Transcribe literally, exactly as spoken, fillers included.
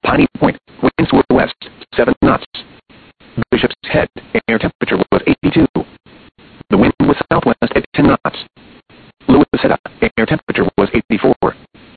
Piney Point, winds were west, seven knots. Bishop's Head, air temperature was eighty-two. The wind was southwest at ten knots.